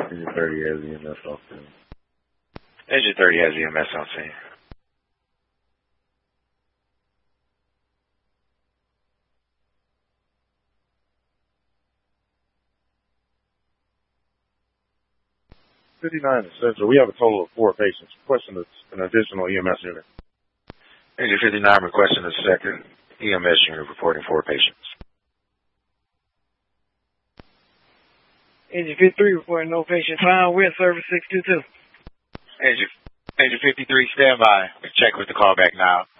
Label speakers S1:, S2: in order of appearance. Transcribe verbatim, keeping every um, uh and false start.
S1: Engine thirty has E M S on scene.
S2: Engine thirty has E M S on scene.
S1: fifty-nine Essential. We have a total of four patients. Question is an additional E M S unit.
S2: Engine fifty-nine requesting a second E M S unit reporting four patients.
S3: Engine fifty-three reporting no patient found. We're at service six two two.
S2: Engine, Engine fifty-three, stand by. Check with the callback now.